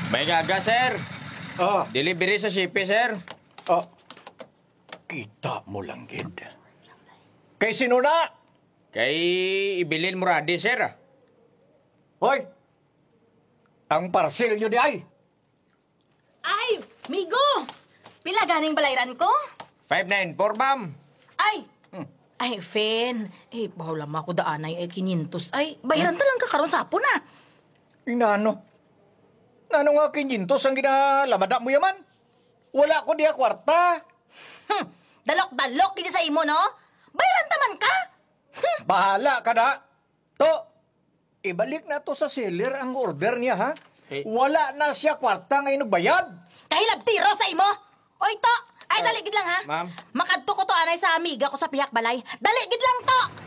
May gaga, sir. Ah, Delivery sa Shipe, sir. ah, kita mo lang, gid. Kay sino na? Kay Ibilin Muradi, sir. Hoy! Ang parcel nyo di ay! Ay, Migo! Pila ganing balayran ko? 594, ma'am. Ay! Ay, Fen. Bahala ma ako daanay ay 500. Ay, bayaran talang ka karon sapon na. Inano? Nano nga kinyintos ang ginalamada mo yaman? Wala ko diya kwarta. Dalok-dalok kiti sa imo, no? Bayaran taman ka? Bahala ka na. To, ibalik na to sa seller ang order niya, ha? Eh. Wala na siya kwarta ngayon bayad. Kahilabtiro sa imo. Oy, to! Ay, daligid lang, ha? Ma'am. Makadto ko to anay sa amiga ko sa pihak balay. Daligid lang to!